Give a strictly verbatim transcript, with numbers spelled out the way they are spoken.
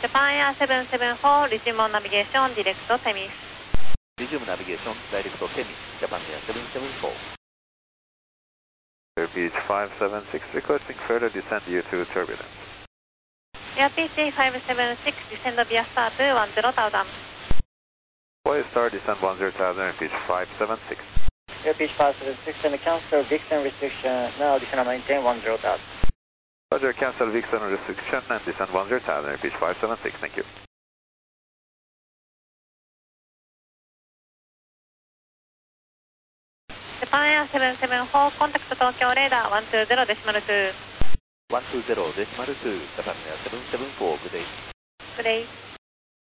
Japan Air seven seven four, resume on navigation, direct to Temis. Resume navigation, direct to Temis, Japan Air seven seven four. Air Beach five seven six, requesting further descend due to turbulence. Air P C five seven six, descend via start one zero thousand. Boy Star, descend one zero thousand, Air Beach five seven six. Air Beach five seven six, and cancel Vixen restriction, now descend and maintain one zero thousand. Roger, cancel Vixen restriction and descend one zero thousand, Air Beach five seven six, thank you. Japan Air seven seven four, contact Tokyo radar one two zero decimal two. one two zero decimal two, Japan Air seven seven four, good day. Good day.